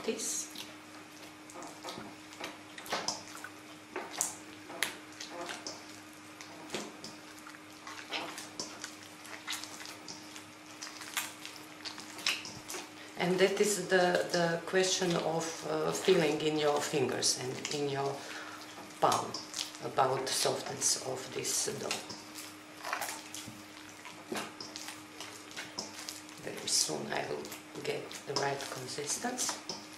this. And that is the question of feeling in your fingers and in your palm about the softness of this dough. Very soon I will get the right consistency.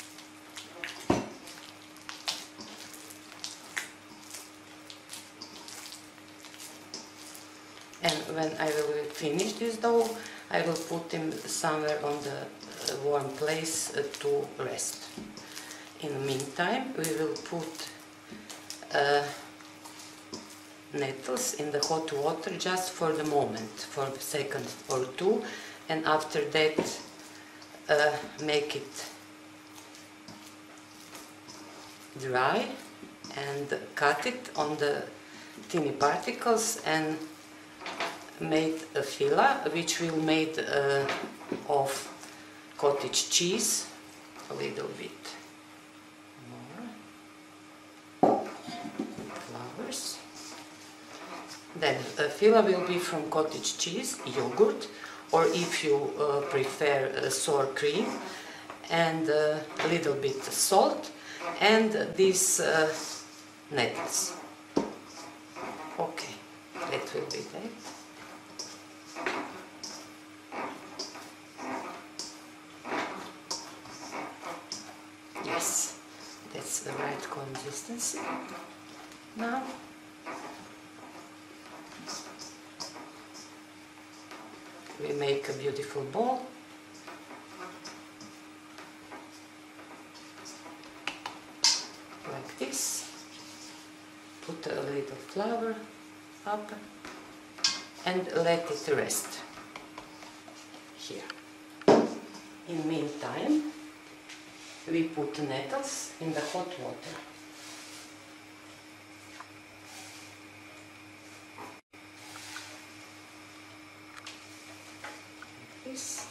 And when I will finish this dough, I will put him somewhere on the warm place to rest. In the meantime, we will put nettles in the hot water just for the moment, for a second or two, and after that make it dry and cut it on the tiny particles and made a fila which will made of cottage cheese, a little bit more flowers. Then a fila will be from cottage cheese, yogurt, or if you prefer sour cream, and a little bit salt, and these nettles. Okay, that will be that. Yes, that's the right consistency. Now we make a beautiful ball. Like this. Put a little flour up and let it rest here. In the meantime, we put nettles in the hot water. Like this.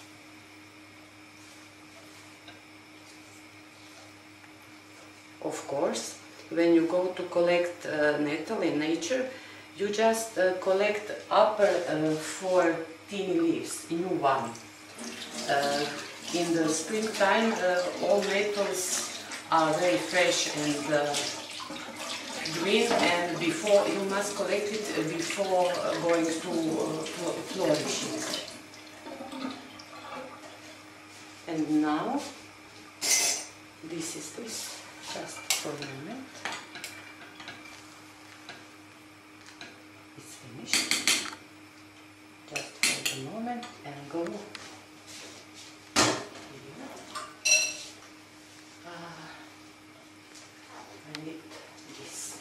Of course, when you go to collect nettle in nature, you just collect upper 4 teeny leaves, new one. In the springtime, all nettles are very fresh and green, and before you must collect it before going to flourishing. And now, this is this, just for a moment. It's finished. Just for a moment and go.